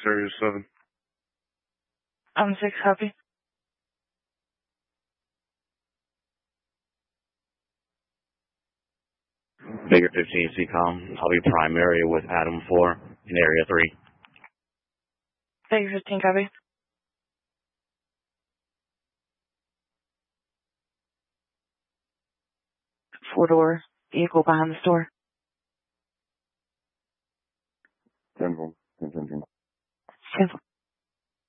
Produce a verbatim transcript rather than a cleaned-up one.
Area seven. I'm six, copy. Figure fifteen C COM. I'll be primary with Adam four in Area three. Figure fifteen, copy. Four door, vehicle behind the store. ten one. ten ten ten. ten